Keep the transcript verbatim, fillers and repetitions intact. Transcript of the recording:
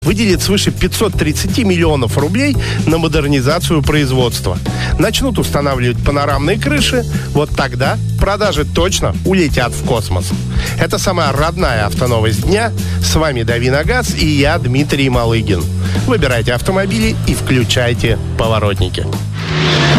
выделит свыше пятьсот тридцать миллионов рублей на модернизацию производства. Начнут устанавливать панорамные крыши, вот тогда продажи точно улетят в космос. Это самая родная автоновость дня. С вами Дави на газ и я, Дмитрий Малыгин. Выбирайте автомобили и включайте поворотники.